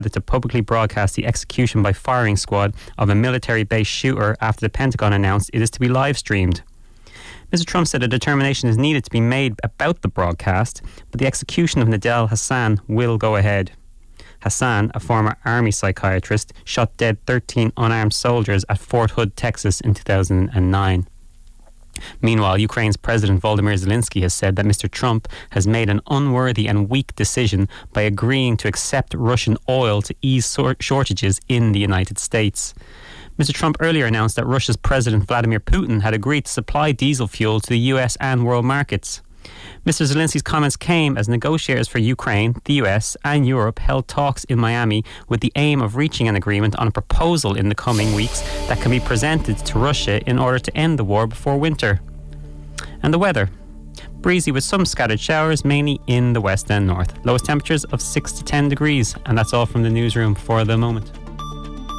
to publicly broadcast the execution by firing squad of a military-based shooter after the Pentagon announced it is to be live-streamed. Mr. Trump said a determination is needed to be made about the broadcast, but the execution of Nidal Hasan will go ahead. Hassan, a former army psychiatrist, shot dead 13 unarmed soldiers at Fort Hood, Texas in 2009. Meanwhile, Ukraine's President Volodymyr Zelensky has said that Mr. Trump has made an unworthy and weak decision by agreeing to accept Russian oil to ease shortages in the United States. Mr. Trump earlier announced that Russia's President Vladimir Putin had agreed to supply diesel fuel to the US and world markets. Mr. Zelensky's comments came as negotiators for Ukraine, the US and Europe held talks in Miami with the aim of reaching an agreement on a proposal in the coming weeks that can be presented to Russia in order to end the war before winter. And the weather. Breezy with some scattered showers, mainly in the west and north. Lowest temperatures of 6 to 10 degrees. And that's all from the newsroom for the moment.